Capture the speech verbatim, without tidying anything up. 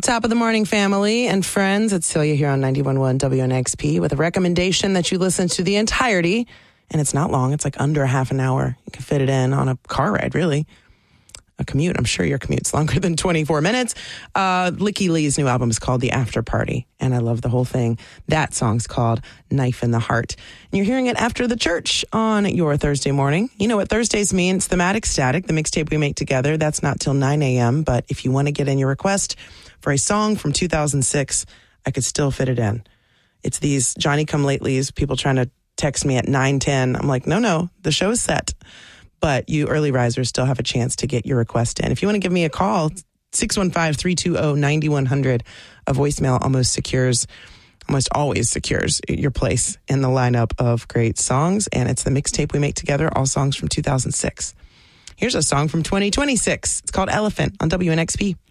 Top of the morning, family and friends. It's Celia here on ninety-one point one W N X P with a recommendation that you listen to the entirety. And it's not long. It's like under a half an hour. You can fit it in on a car ride, really. A commute. I'm sure your commute's longer than twenty-four minutes. Uh, Licky Lee's new album is called The After Party, and I love the whole thing. That song's called Knife in the Heart. And you're hearing it after the church on your Thursday morning. You know what Thursdays mean. It's Thematic Static, the mixtape we make together. That's not till nine a.m., but if you want to get in your request for a song from two thousand six, I could still fit it in. It's these Johnny-come-latelys, people trying to text me at nine ten. I'm like, no, no, the show's set. But you early risers still have a chance to get your request in. If you want to give me a call, six one five, three two zero, nine one zero zero. A voicemail almost secures, almost always secures your place in the lineup of great songs. And it's the mixtape we make together, all songs from two thousand six. Here's a song from twenty twenty-six. It's called Elephant on W N X P.